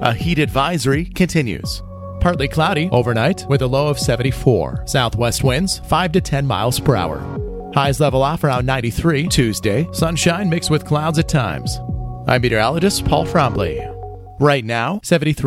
A heat advisory continues. Partly cloudy overnight with a low of 74. Southwest winds 5 to 10 miles per hour. Highs level off around 93 Tuesday. Sunshine mixed with clouds at times. I'm meteorologist Paul Trombley. Right now, 73.